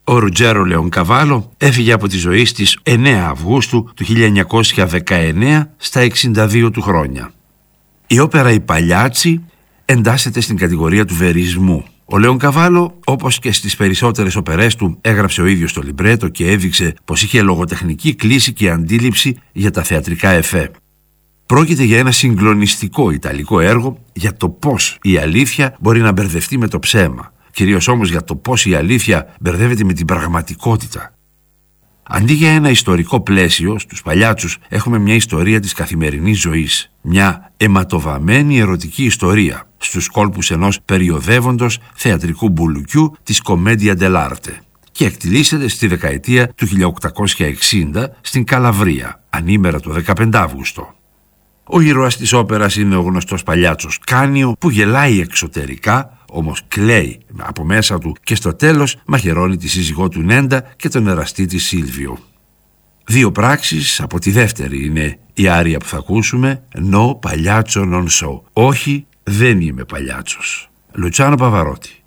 Ο Ρουτζέρο Λεονκαβάλο έφυγε από τη ζωή στις 9 Αυγούστου του 1919 στα 62 του χρόνια. Η όπερα «Οι Παλιάτσι» εντάσσεται στην κατηγορία του βερισμού. Ο Λεονκαβάλο, όπως και στις περισσότερες οπερές του, έγραψε ο ίδιος το λιμπρέτο και έδειξε πως είχε λογοτεχνική κλίση και αντίληψη για τα θεατρικά εφέ. Πρόκειται για ένα συγκλονιστικό ιταλικό έργο για το πώς η αλήθεια μπορεί να μπερδευτεί με το ψέμα, κυρίως όμως για το πώς η αλήθεια μπερδεύεται με την πραγματικότητα. Αντί για ένα ιστορικό πλαίσιο, στους Παλιάτσους έχουμε μια ιστορία της καθημερινής ζωής, μια αιματοβαμμένη ερωτική ιστορία, στους κόλπους ενός περιοδεύοντος θεατρικού μπουλουκιού της Commedia dell'arte, και εκτιλήσεται στη δεκαετία του 1860 στην Καλαβρία, ανήμερα το 15 Αύγουστο. Ο ήρωας της όπερας είναι ο γνωστός Παλιάτσος Κάνιο, που γελάει εξωτερικά, όμως κλαίει από μέσα του και στο τέλος μαχαιρώνει τη σύζυγό του Νέντα και τον εραστή της Σίλβιο. Δύο πράξεις από τη δεύτερη είναι η άρια που θα ακούσουμε, «No Pagliaccio non so». Όχι, δεν είμαι παλιάτσος. Λουτσάνο Παβαρότη.